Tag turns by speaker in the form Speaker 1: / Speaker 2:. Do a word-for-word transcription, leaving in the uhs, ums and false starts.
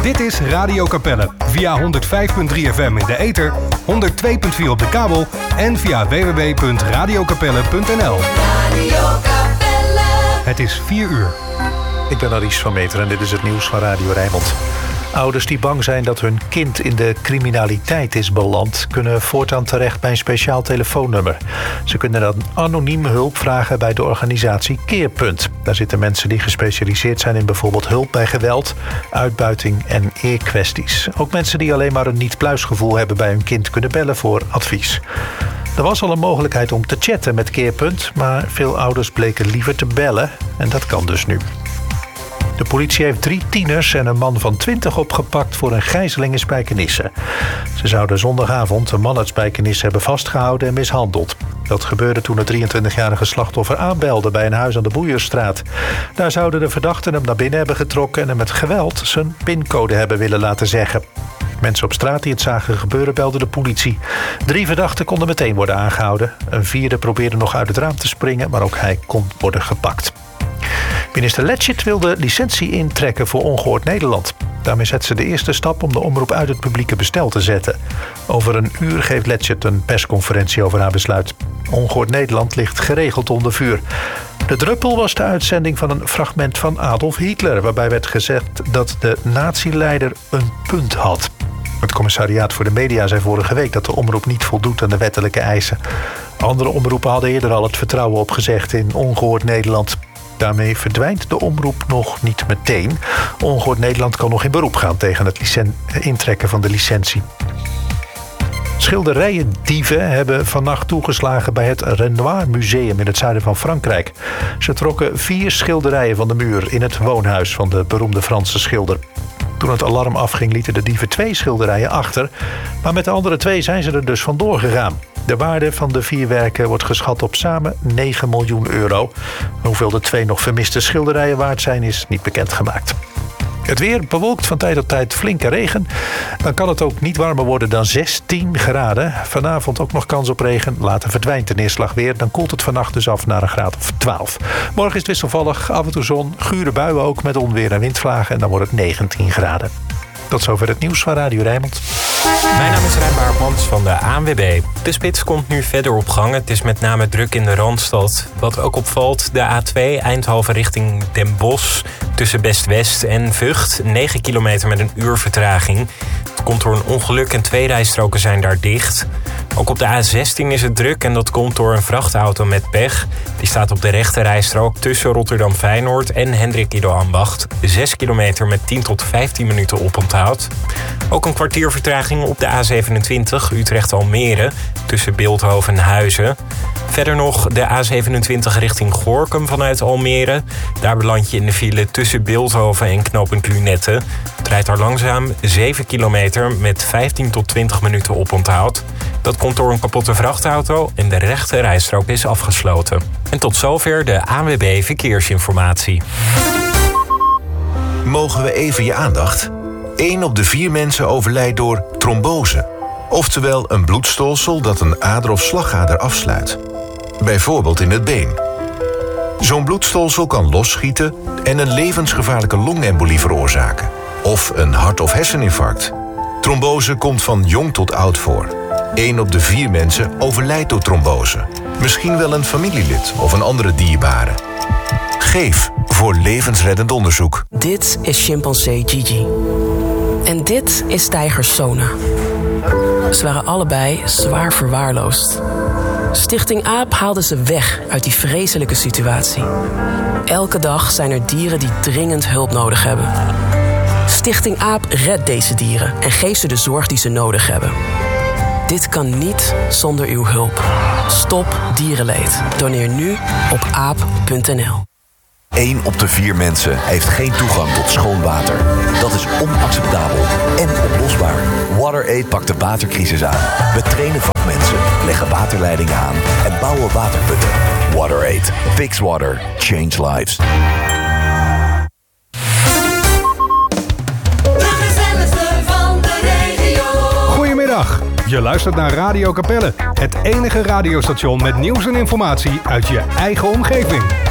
Speaker 1: Dit is Radio Capelle via honderd vijf komma drie F M in de ether, honderd twee komma vier op de kabel en via w w w punt radio capelle punt n l. Radio Capelle. Het is vier uur.
Speaker 2: Ik ben Aries van Meter en dit is het nieuws van Radio Rijnmond. Ouders die bang zijn dat hun kind in de criminaliteit is beland, kunnen voortaan terecht bij een speciaal telefoonnummer. Ze kunnen dan anoniem hulp vragen bij de organisatie Keerpunt. Daar zitten mensen die gespecialiseerd zijn in bijvoorbeeld hulp bij geweld, uitbuiting en eerkwesties. Ook mensen die alleen maar een niet-pluisgevoel hebben bij hun kind kunnen bellen voor advies. Er was al een mogelijkheid om te chatten met Keerpunt, maar veel ouders bleken liever te bellen en dat kan dus nu. De politie heeft drie tieners en een man van twintig opgepakt voor een gijzeling in Spijkenisse. Ze zouden zondagavond een man uit Spijkenisse hebben vastgehouden en mishandeld. Dat gebeurde toen het drieëntwintigjarige slachtoffer aanbelde bij een huis aan de Boeiersstraat. Daar zouden de verdachten hem naar binnen hebben getrokken en hem met geweld zijn pincode hebben willen laten zeggen. Mensen op straat die het zagen gebeuren belden de politie. Drie verdachten konden meteen worden aangehouden. Een vierde probeerde nog uit het raam te springen, maar ook hij kon worden gepakt. Minister Letchert wil de licentie intrekken voor Ongehoord Nederland. Daarmee zet ze de eerste stap om de omroep uit het publieke bestel te zetten. Over een uur geeft Letchert een persconferentie over haar besluit. Ongehoord Nederland ligt geregeld onder vuur. De druppel was de uitzending van een fragment van Adolf Hitler, waarbij werd gezegd dat de nazi-leider een punt had. Het commissariaat voor de media zei vorige week dat de omroep niet voldoet aan de wettelijke eisen. Andere omroepen hadden eerder al het vertrouwen opgezegd in Ongehoord Nederland. Daarmee verdwijnt de omroep nog niet meteen. Ongehoord Nederland kan nog in beroep gaan tegen het licen- intrekken van de licentie. Schilderijen-dieven hebben vannacht toegeslagen bij het Renoir Museum in het zuiden van Frankrijk. Ze trokken vier schilderijen van de muur in het woonhuis van de beroemde Franse schilder. Toen het alarm afging lieten de dieven twee schilderijen achter, maar met de andere twee zijn ze er dus vandoor gegaan. De waarde van de vier werken wordt geschat op samen negen miljoen euro. Hoeveel de twee nog vermiste schilderijen waard zijn is niet bekendgemaakt. Het weer bewolkt van tijd tot tijd flinke regen. Dan kan het ook niet warmer worden dan zestien graden. Vanavond ook nog kans op regen. Later verdwijnt de neerslag weer. Dan koelt het vannacht dus af naar een graad of twaalf. Morgen is het wisselvallig, af en toe zon, gure buien ook met onweer en windvlagen. En dan wordt het negentien graden. Tot zover het nieuws van Radio Rijnmond.
Speaker 3: Mijn naam is Rijn Baartmans van de A N W B. De spits komt nu verder op gang. Het is met name druk in de Randstad. Wat ook opvalt, de A twee Eindhoven richting Den Bosch tussen Best-West en Vught. negen kilometer met een uur vertraging. Het komt door een ongeluk en twee rijstroken zijn daar dicht. Ook op de A zestien is het druk en dat komt door een vrachtauto met pech. Die staat op de rechte rijstrook tussen Rotterdam-Feyenoord en Hendrik Ido Ambacht. zes kilometer met tien tot vijftien minuten oponthoud. Ook een kwartier vertraging op de A zevenentwintig Utrecht-Almere tussen Bilthoven en Huizen. Verder nog de A zevenentwintig richting Gorinchem vanuit Almere. Daar beland je in de file tussen Bilthoven en knooppunt Lunette. Het rijdt daar langzaam zeven kilometer met vijftien tot twintig minuten oponthoud. Dat komt door een kapotte vrachtauto en de rechte rijstrook is afgesloten. En tot zover de A N W B Verkeersinformatie.
Speaker 4: Mogen we even je aandacht? Eén op de vier mensen overlijdt door trombose. Oftewel een bloedstolsel dat een ader of slagader afsluit. Bijvoorbeeld in het been. Zo'n bloedstolsel kan losschieten en een levensgevaarlijke longembolie veroorzaken. Of een hart- of herseninfarct. Trombose komt van jong tot oud voor. Eén op de vier mensen overlijdt door trombose. Misschien wel een familielid of een andere dierbare. Geef voor levensreddend onderzoek.
Speaker 5: Dit is chimpansee Gigi. En dit is tijger Sona. Ze waren allebei zwaar verwaarloosd. Stichting AAP haalde ze weg uit die vreselijke situatie. Elke dag zijn er dieren die dringend hulp nodig hebben. Stichting AAP redt deze dieren en geeft ze de zorg die ze nodig hebben. Dit kan niet zonder uw hulp. Stop dierenleed. Doneer nu op aap punt n l.
Speaker 6: Eén op de vier mensen heeft geen toegang tot schoon water. Dat is onacceptabel en oplosbaar. WaterAid pakt de watercrisis aan. We trainen vakmensen, leggen waterleidingen aan en bouwen waterputten. WaterAid. Fix water. Change lives.
Speaker 1: Goedemiddag. Je luistert naar Radio Capelle. Het enige radiostation met nieuws en informatie uit je eigen omgeving.